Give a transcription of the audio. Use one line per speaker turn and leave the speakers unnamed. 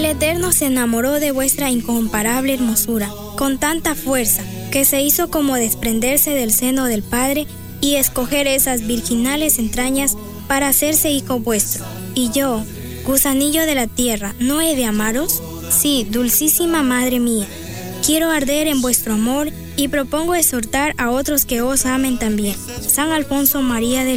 Eterno se enamoró de vuestra incomparable hermosura, con tanta fuerza, que se hizo como desprenderse del seno del Padre y escoger esas virginales entrañas para hacerse hijo vuestro. Y yo, gusanillo de la tierra, ¿no he de amaros? Sí, dulcísima Madre mía, quiero arder en vuestro amor y propongo exhortar a otros que os amen también. San Alfonso María de